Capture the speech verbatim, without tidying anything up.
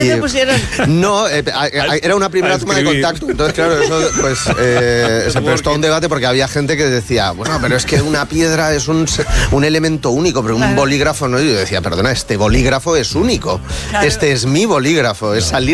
te pusieron? No, eh, a, a, era una primera toma de contacto. Entonces, claro, eso pues eh, se prestó a un debate porque había gente que decía, bueno, pero es que una piedra es un, un elemento único, pero un claro. bolígrafo no. Y yo decía, perdona, este bolígrafo es único. Claro. Este es mi bolígrafo, es salir